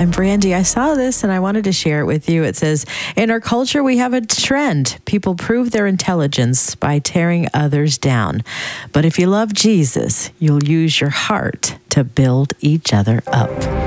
I'm Brandy. I saw this and I wanted to share it with you. It says, in our culture, we have a trend. People prove their intelligence by tearing others down. But if you love Jesus, you'll use your heart to build each other up.